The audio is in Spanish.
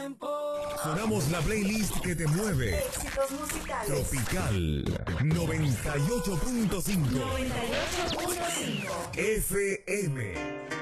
tiempo. Sonamos la playlist que te mueve. Éxitos musicales. Tropical 98.5 98.5 FM.